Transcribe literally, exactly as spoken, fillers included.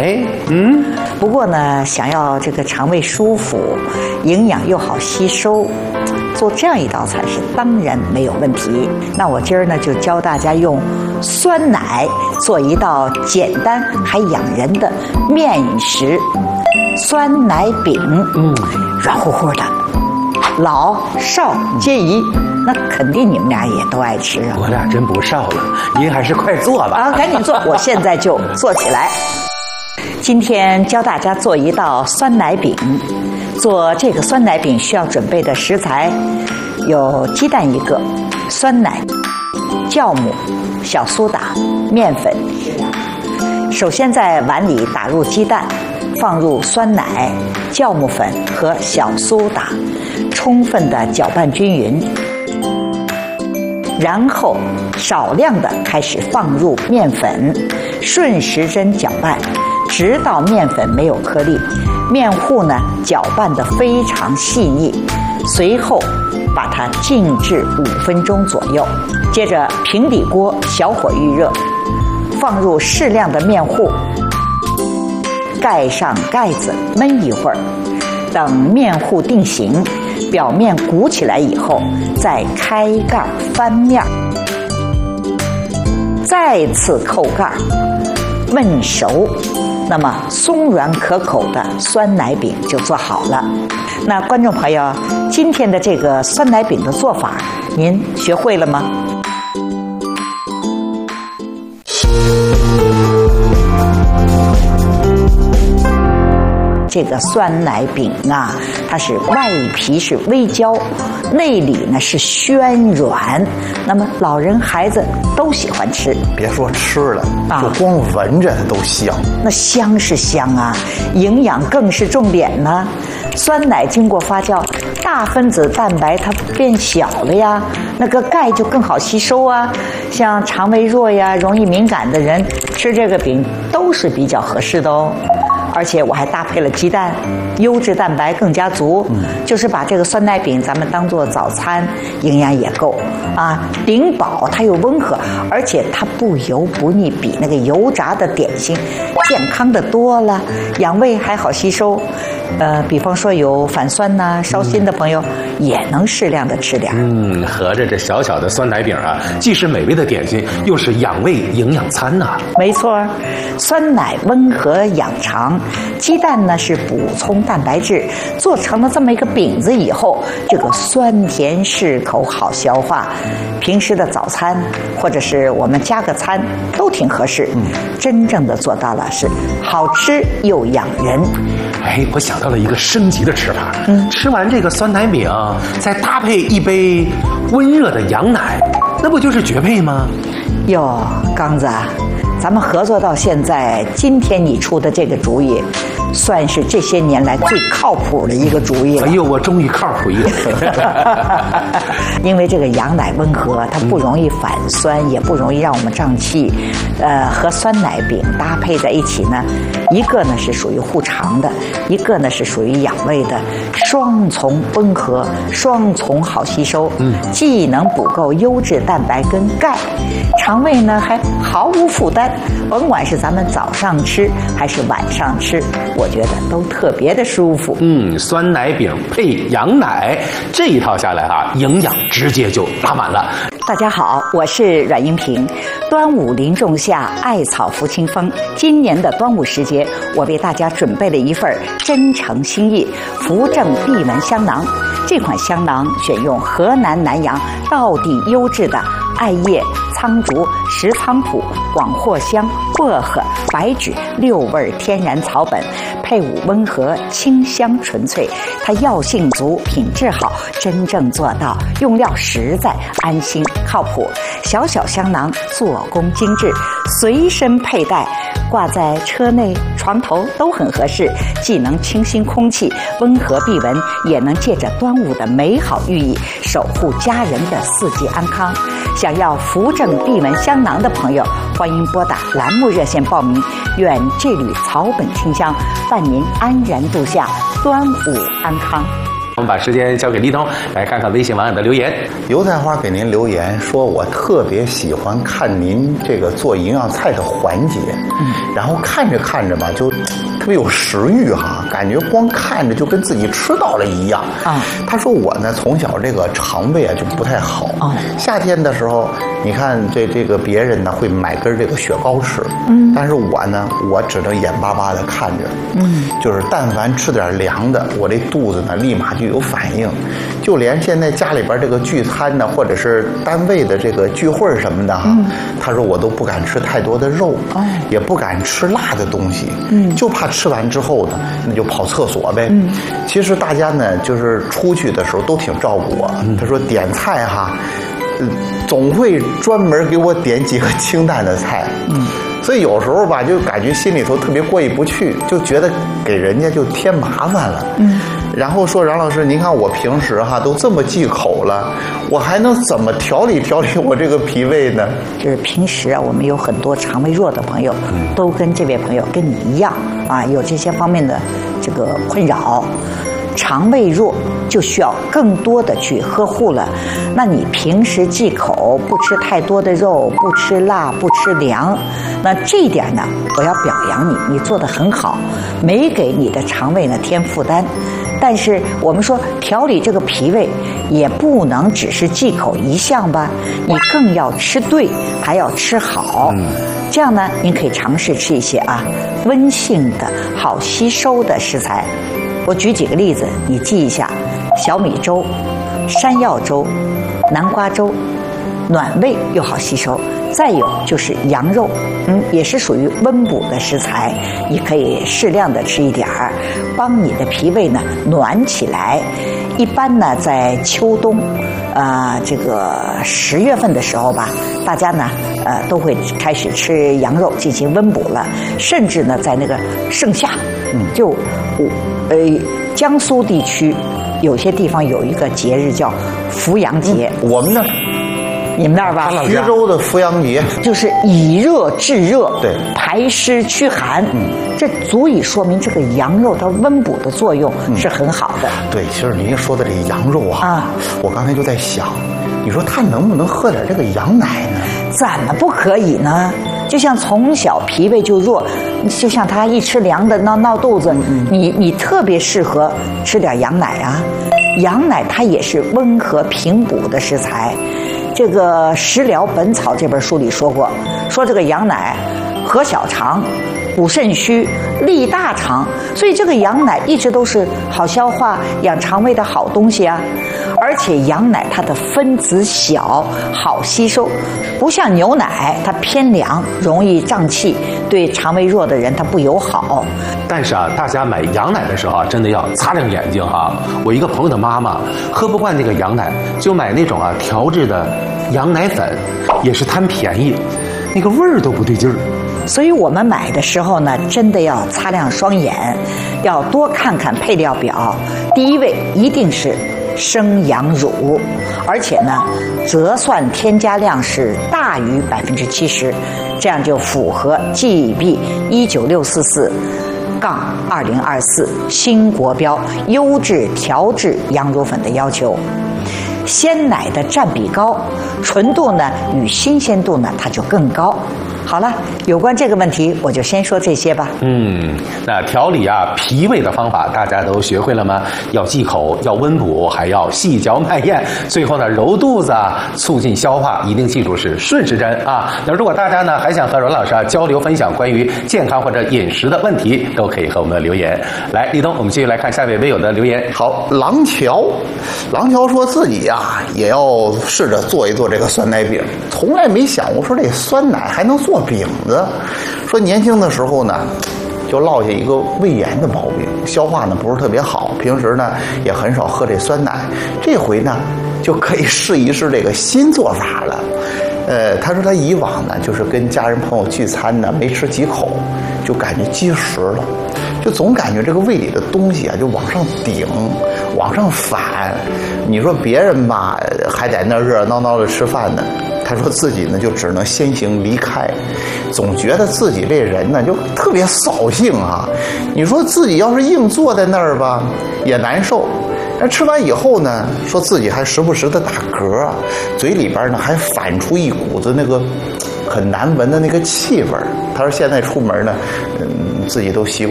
哎，嗯， 不过呢，想要这个肠胃舒服，营养又好吸收，做这样一道菜是当然没有问题。那我今儿呢就教大家用酸奶做一道简单还养人的面食酸奶饼，嗯，软乎乎的，老少皆宜。那肯定你们俩也都爱吃啊！ 我俩真不少了，您还是快做吧。 啊，赶紧做！我现在就做起来。今天教大家做一道酸奶饼。做这个酸奶饼需要准备的食材有鸡蛋一个、酸奶、酵母、小苏打、面粉。首先在碗里打入鸡蛋，放入酸奶、酵母粉和小苏打，充分的搅拌均匀。然后少量的开始放入面粉，顺时针搅拌，直到面粉没有颗粒，面糊呢搅拌得非常细腻。随后把它静置五分钟左右，接着平底锅小火预热，放入适量的面糊，盖上盖子焖一会儿，等面糊定型，表面鼓起来以后，再开盖翻面，再次扣盖焖熟，那么松软可口的酸奶饼就做好了。那观众朋友，今天的这个酸奶饼的做法您学会了吗？这个酸奶饼啊，它是外皮是微焦，内里呢是暄软，那么老人孩子都喜欢吃。 别说吃了，啊，就光闻着都香。 那香是香啊，营养更是重点呢。酸奶经过发酵，大分子蛋白它变小了呀，那个钙就更好吸收啊。像肠胃弱呀、容易敏感的人吃这个饼都是比较合适的哦。而且我还搭配了鸡蛋，优质蛋白更加足，嗯，就是把这个酸奶饼咱们当做早餐，营养也够啊，顶饱它又温和，而且它不油不腻，比那个油炸的点心健康的多了，养胃还好吸收。呃，比方说有反酸呐、啊、烧心的朋友，嗯，也能适量的吃点。 嗯，合着这小小的酸奶饼啊，既是美味的点心，又是养胃营养餐呐，啊。 没错，酸奶温和养肠，鸡蛋呢是补充蛋白质，做成了这么一个饼子以后，这个酸甜适口，好消化。平时的早餐或者是我们加个餐都挺合适。嗯，真正的做到了是好吃又养人。 哎，我想到了一个升级的吃法，嗯，吃完这个酸奶饼，再搭配一杯温热的羊奶，那不就是绝配吗？ 哟，刚子，咱们合作到现在，今天你出的这个主意，算是这些年来最靠谱的一个主意了。 哎呦，我终于靠谱一点。 因为这个羊奶温和，它不容易反酸，嗯，也不容易让我们胀气。呃，和酸奶饼搭配在一起呢，一个呢是属于护肠的，一个呢是属于养胃的，双重温和，双重好吸收。嗯，既能补够优质蛋白跟钙，肠胃呢还毫无负担。甭管是咱们早上吃还是晚上吃，我觉得都特别的舒服。 嗯，酸奶饼配羊奶，这一套下来啊，营养直接就拉满了。 大家好，我是阮英平。端午临仲夏，艾草拂清风。今年的端午时节，我为大家准备了一份真诚心意扶正闭门香囊。这款香囊选用河南南阳道地优质的艾叶、苍竹、石菖蒲、广藿香、薄荷、白芷六味天然草本，配伍温和，清香纯粹。它药性足，品质好，真正做到用料实在、安心靠谱。小小香囊做工精致，随身佩戴，挂在车内、床头都很合适，既能清新空气、温和避蚊，也能借着端午的美好寓意，守护家人的四季安康。想要扶正闭门香囊的朋友，欢迎拨打栏目热线报名。愿这缕草本清香伴您安然度夏，端午安康。 我们把时间交给立冬，来看看微信网友的留言。 油菜花给您留言说，我特别喜欢看您这个做营养菜的环节，嗯，然后看着看着吧，就特别有食欲哈，感觉光看着就跟自己吃到了一样啊。他说我呢从小这个肠胃啊就不太好啊，夏天的时候你看这这个别人呢会买根这个雪糕吃，嗯，但是我呢我只能眼巴巴的看着，嗯，就是但凡吃点凉的，我这肚子呢立马就有反应，就连现在家里边这个聚餐呢，或者是单位的这个聚会什么的哈，嗯、他说我都不敢吃太多的肉，哦、也不敢吃辣的东西，嗯，就怕吃完之后呢，那就跑厕所呗。嗯，其实大家呢就是出去的时候都挺照顾我，嗯、他说点菜哈，总会专门给我点几个清淡的菜，嗯。所以有时候吧，就感觉心里头特别过意不去，就觉得给人家就添麻烦了。嗯，然后说杨老师，您看我平时哈都这么忌口了，我还能怎么调理调理我这个脾胃呢？ 就是平时啊，我们有很多肠胃弱的朋友，嗯、都跟这位朋友跟你一样啊，有这些方面的这个困扰。肠胃弱就需要更多的去呵护了。那你平时忌口，不吃太多的肉，不吃辣，不吃凉，那这一点呢，我要表扬你，你做得很好，没给你的肠胃呢添负担。但是我们说调理这个脾胃，也不能只是忌口一项吧，你更要吃对，还要吃好。嗯，这样呢，您可以尝试吃一些啊温性的好吸收的食材。我举几个例子，你记一下：小米粥、山药粥、南瓜粥，暖胃又好吸收。再有就是羊肉，嗯，也是属于温补的食材，你可以适量的吃一点儿，帮你的脾胃呢暖起来。一般呢，在秋冬，呃，这个十月份的时候吧，大家呢，呃，都会开始吃羊肉进行温补了，甚至呢，在那个盛夏，嗯，就，呃，江苏地区有些地方有一个节日叫伏阳节， 嗯、我们呢。 你们那儿吧， 徐州的伏阳节就是以热制热， 对， 排湿驱寒，嗯，这足以说明这个羊肉它温补的作用是很好的。 嗯、对，其实您说的这个羊肉啊，啊，我刚才就在想，你说他能不能喝点这个羊奶呢？ 怎么不可以呢？就像从小脾胃就弱，就像他一吃凉的闹闹肚子，嗯、你你特别适合吃点羊奶啊。羊奶它也是温和平补的食材。这个《食疗本草》这本书里说过，说这个羊奶和小肠、补肾虚、利大肠，所以这个羊奶一直都是好消化、养肠胃的好东西啊。而且羊奶它的分子小，好吸收，不像牛奶，它偏凉，容易胀气，对肠胃弱的人它不友好。 但是啊，大家买羊奶的时候啊，真的要擦亮眼睛哈。我一个朋友的妈妈喝不惯这个羊奶，就买那种啊调制的羊奶粉，也是贪便宜，那个味儿都不对劲儿。 所以我们买的时候呢，真的要擦亮双眼，要多看看配料表。第一位一定是生羊乳，而且呢，折算添加量是大于百分之七十，这样就符合 G E B 一九六四四杠二零二四新国标优质调制羊乳粉的要求。鲜奶的占比高，纯度呢与新鲜度呢它就更高。好了，有关这个问题，我就先说这些吧。 嗯，那调理啊脾胃的方法大家都学会了吗？要忌口，要温补，还要细嚼慢咽，最后呢揉肚子啊，促进消化，一定记住是顺时针啊。那如果大家呢还想和阮老师啊交流分享关于健康或者饮食的问题，都可以和我们留言。来，立冬，我们继续来看下位微友的留言。 好，郎乔，郎乔说自己呀、啊、也要试着做一做这个酸奶饼，从来没想过说这酸奶还能做饼子。说年轻的时候呢就落下一个胃炎的毛病，消化呢不是特别好，平时呢也很少喝这酸奶，这回呢就可以试一试这个新做法了。呃，他说他以往呢就是跟家人朋友聚餐呢没吃几口就感觉积食了，就总感觉这个胃里的东西啊就往上顶往上反。你说别人吧还在那热热闹闹的吃饭呢，他说自己呢就只能先行离开，总觉得自己这人呢就特别扫兴啊。你说自己要是硬坐在那儿吧也难受， 那吃完以后呢，说自己还时不时的打嗝，嘴里边呢还反出一股子那个很难闻的那个气味。他说现在出门呢，嗯，自己都习惯。